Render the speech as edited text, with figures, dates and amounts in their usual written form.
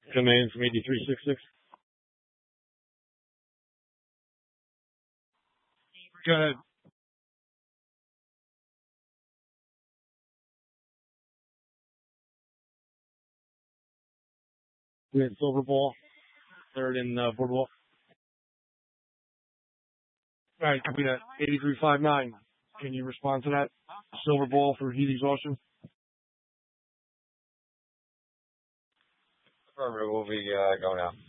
Coming in from 8366. Go ahead. We had Silver Ball, third in Boardwalk. All right, copy that. 8359. Can you respond to that? Silver Ball for heat exhaustion. Affirmative. We'll be going out.